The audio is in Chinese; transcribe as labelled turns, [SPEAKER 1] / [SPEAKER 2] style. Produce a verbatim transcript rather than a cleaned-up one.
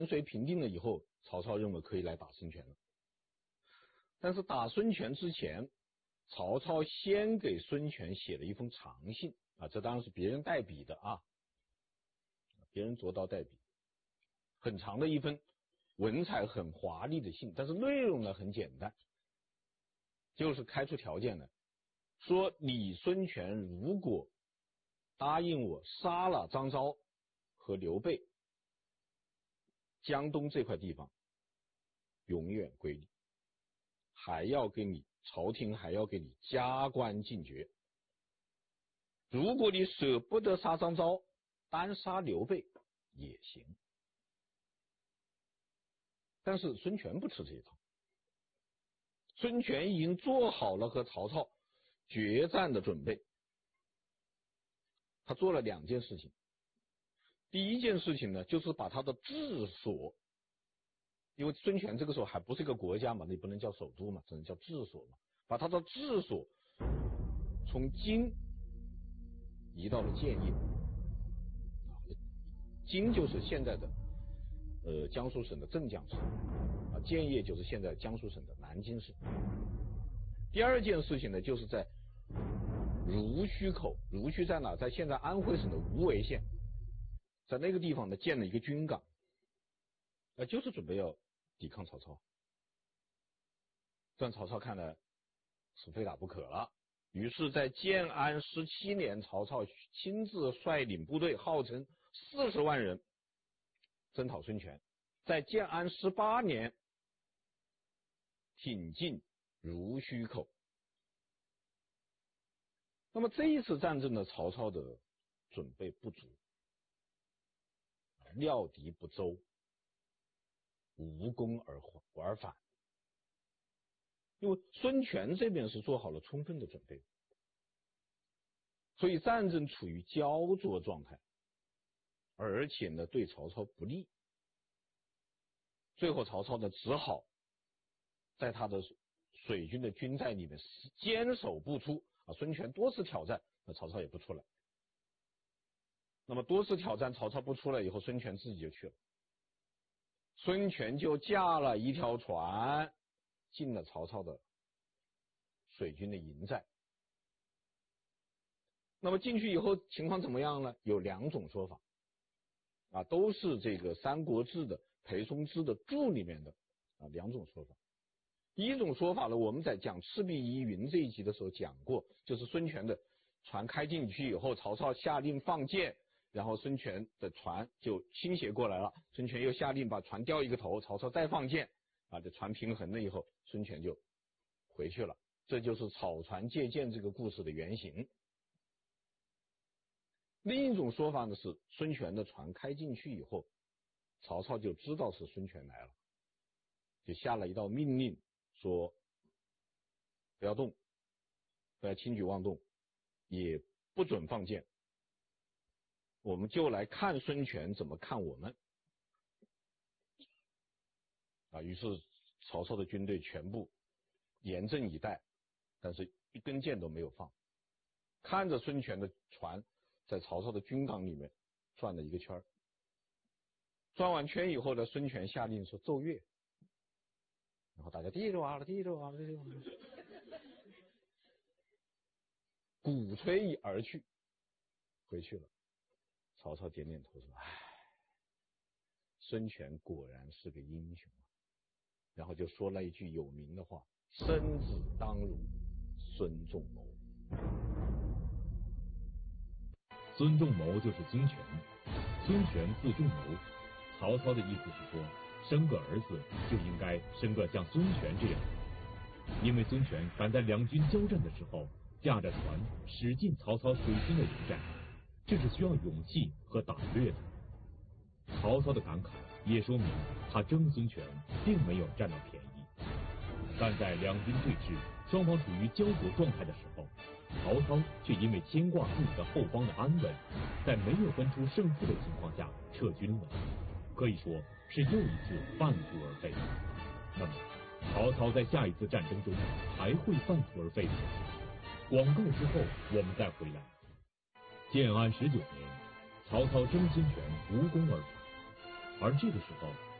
[SPEAKER 1] 水平定了以后，曹操认为可以来打孙权了。但是打孙权之前，曹操先给孙权写了一封长信啊，这当然是别人代笔的啊，别人着刀代笔，很长的一封文采很华丽的信，但是内容呢很简单，就是开出条件来，说你孙权如果答应我杀了张昭和刘备，江东这块地方永远归你，还要给你朝廷还要给你加官进爵。如果你舍不得杀张昭，单杀刘备也行。但是孙权不吃这一套，孙权已经做好了和曹操决战的准备。他做了两件事情，第一件事情呢，就是把他的治所，因为孙权这个时候还不是一个国家嘛，那不能叫首都嘛，只能叫治所嘛，把他的治所从荆移到了建业，荆就是现在的呃江苏省的镇江市啊，建业就是现在江苏省的南京市。第二件事情呢，就是在濡须口，濡须在哪？在现在安徽省的无为县，在那个地方呢建了一个军港，呃，就是准备要抵抗曹操。但曹操看来是非打不可了，于是在建安十七年，曹操亲自率领部队，号称四十万人征讨孙权。在建安十八年，挺进濡须口。那么这一次战争的曹操的准备不足，料敌不周，无功而而返。因为孙权这边是做好了充分的准备，所以战争处于焦灼状态，而且呢对曹操不利。最后曹操呢只好在他的水军的军寨里面坚守不出啊，孙权多次挑战，那曹操也不出来。那么多次挑战曹操不出来以后，孙权自己就去了。孙权就驾了一条船进了曹操的水军的营寨。那么进去以后情况怎么样呢？有两种说法啊，都是这个《三国志》的裴松之的注里面的啊两种说法。一种说法呢，我们在讲赤壁疑云这一集的时候讲过，就是孙权的船开进去以后，曹操下令放箭，然后孙权的船就倾斜过来了，孙权又下令把船掉一个头，曹操再放箭啊，这船平衡了以后，孙权就回去了。这就是草船借箭这个故事的原型。另一种说法呢是，孙权的船开进去以后，曹操就知道是孙权来了，就下了一道命令，说不要动，不要轻举妄动，也不准放箭，我们就来看孙权怎么看我们啊。于是曹操的军队全部严阵以待，但是一根箭都没有放，看着孙权的船在曹操的军港里面转了一个圈，转完圈以后呢，孙权下令说奏乐，然后大家地着啊了地着啊了地着啊了，鼓吹而去，回去了。曹操点点头说：“唉，孙权果然是个英雄啊。”然后就说了一句有名的话：“生子当如孙仲谋。”
[SPEAKER 2] 孙仲谋就是孙权，孙权字仲谋。曹操的意思是说，生个儿子就应该生个像孙权这样的，因为孙权敢在两军交战的时候驾着船驶进曹操水军的营寨，这是需要勇气和胆略的。曹操的感慨也说明他征孙权并没有占到便宜，但在两军对峙，双方处于焦灼状态的时候，曹操却因为牵挂自己的后方的安稳，在没有分出胜负的情况下撤军了，可以说是又一次半途而废。那么曹操在下一次战争中还会半途而废吗？广告之后我们再回来。建安十九年，曹操征孙权无功而返。 而这个时候，